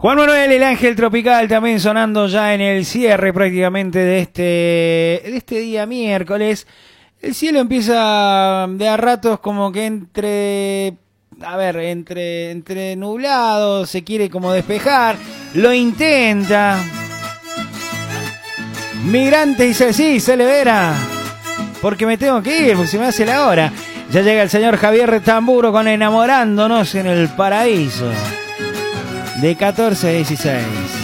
Juan Manuel, el ángel tropical, también sonando ya en el cierre prácticamente de este día miércoles. El cielo empieza de a ratos como que entre nublado, se quiere como despejar, lo intenta. Migrante dice, sí, se le verá, porque me tengo que ir, porque se me hace la hora. Ya llega el señor Javier Tamburo con Enamorándonos en el Paraíso. De 14 a 16.